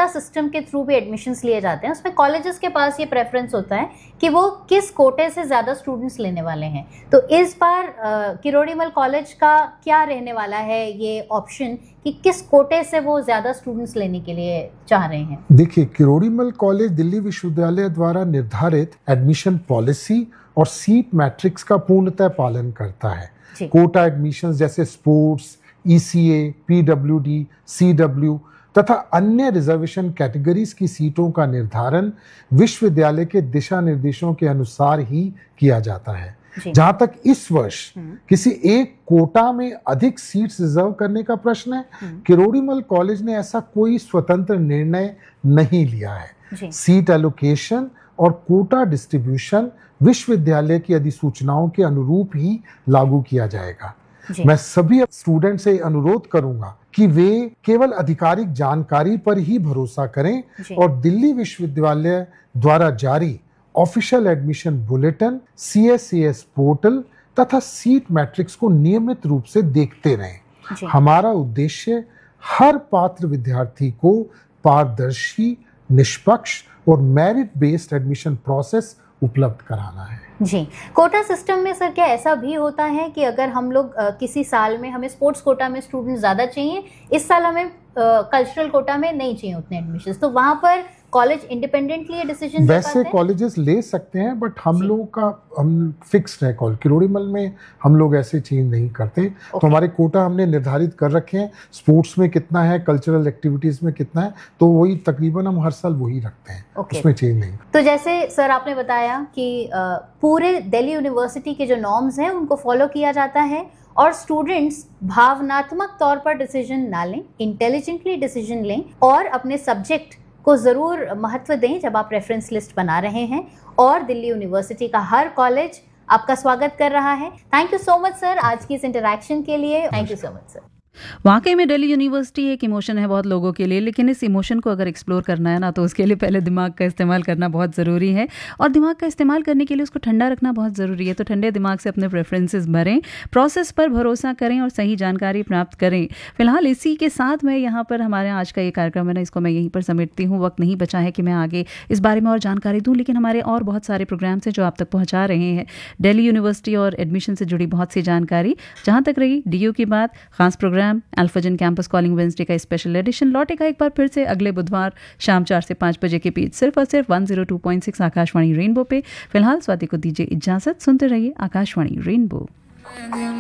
Quota system के through भी admissions लिए जाते हैं, उसमें कॉलेजेस के पास ये प्रेफरेंस होता है कि वो किस कोटे से ज़्यादा स्टूडेंट्स लेने वाले हैं। तो इस बार किरोड़ीमल कॉलेज का क्या रहने वाला है ये ऑप्शन कि किस कोटे से वो ज़्यादा स्टूडेंट्स लेने के लिए चाह रहे हैं? देखिए, किरोड़ीमल कॉलेज दिल्ली विश्वविद्यालय द्वारा निर्धारित एडमिशन पॉलिसी और सीट मैट्रिक्स का पूर्णतः पालन करता है। कोटा एडमिशंस जैसे स्पोर्ट्स, ECA, PWD, CW तथा अन्य रिजर्वेशन कैटेगरीज की सीटों का निर्धारण विश्वविद्यालय के दिशा निर्देशों के अनुसार ही किया जाता है। जहां तक इस वर्ष किसी एक कोटा में अधिक सीट्स रिजर्व करने का प्रश्न है, किरोड़ीमल कॉलेज ने ऐसा कोई स्वतंत्र निर्णय नहीं लिया है। सीट एलोकेशन और कोटा डिस्ट्रीब्यूशन विश्वविद्यालय की अधिसूचनाओं के अनुरूप ही लागू किया जाएगा। मैं सभी स्टूडेंट से अनुरोध करूंगा कि वे केवल आधिकारिक जानकारी पर ही भरोसा करें और दिल्ली विश्वविद्यालय द्वारा जारी official admission bulletin, CSCS portal तथा सीट मैट्रिक्स को नियमित रूप से देखते रहें। हमारा उद्देश्य हर पात्र विद्यार्थी को पारदर्शी, निष्पक्ष और मेरिट बेस्ड एडमिशन प्रोसेस उपलब्ध कराना है। जी, कोटा सिस्टम में सर क्या ऐसा भी होता है कि अगर हम लोग किसी साल में हमें स्पोर्ट्स कोटा में स्टूडेंट ज़्यादा चाहिए, इस साल हमें कल्चरल कोटा में नहीं चाहिए उतने एडमिशन्स, तो वहाँ पर कॉलेज इंडिपेंडेंटली ये डिसीजन वैसे कॉलेजेस ले सकते हैं, बट हम लोगों का फिक्स्ड है कॉल। किरोड़ीमल में हम लोग ऐसे चेंज नहीं करते। तो हमारे कोटा हमने निर्धारित कर रखे हैं, स्पोर्ट्स में कितना है, कल्चरल एक्टिविटीज में कितना है, तो वही तकरीबन हम हर साल वही रखते हैं। उसमें चेंज नहीं। तो जैसे सर आपने बताया कि पूरे दिल्ली यूनिवर्सिटी के जो नॉर्म्स हैं उनको फॉलो किया जाता है और स्टूडेंट्स भावनात्मक तौर पर डिसीजन ना लें, इंटेलिजेंटली डिसीजन लें और अपने सब्जेक्ट को ज़रूर महत्व दें जब आप रेफरेंस लिस्ट बना रहे हैं। और दिल्ली यूनिवर्सिटी का हर कॉलेज आपका स्वागत कर रहा है। Thank you so much sir आज की इस इंटरैक्शन के लिए। Thank you so much sir. वाकई में दिल्ली यूनिवर्सिटी एक इमोशन है बहुत लोगों के लिए, लेकिन इस इमोशन को अगर एक्सप्लोर करना है ना तो उसके लिए पहले दिमाग का इस्तेमाल करना बहुत ज़रूरी है और दिमाग का इस्तेमाल करने के लिए उसको ठंडा रखना बहुत ज़रूरी है। तो ठंडे दिमाग से अपने प्रेफरेंसेस भरें, प्रोसेस पर भरोसा करें और सही जानकारी प्राप्त करें। फिलहाल इसी के साथ मैं यहाँ पर हमारे आज का ये कार्यक्रम है ना, इसको मैं यहीं पर समेटती हूँ। वक्त नहीं बचा है कि मैं आगे इस बारे में और जानकारी दूँ, लेकिन हमारे और बहुत सारे प्रोग्राम्स हैं जो आप तक पहुँचा रहे हैं दिल्ली यूनिवर्सिटी और एडमिशन से जुड़ी बहुत सी जानकारी। जहाँ तक रही DU की बात, खास प्रोग्राम अल्फाजन कैंपस कॉलिंग वेडनेसडे का स्पेशल एडिशन लौटेगा एक बार फिर से अगले बुधवार शाम 4 से 5 बजे के बीच, सिर्फ और सिर्फ 102.6 आकाशवाणी रेनबो पे। फिलहाल स्वाति को दीजिए इजाजत, सुनते रहिए आकाशवाणी रेनबो।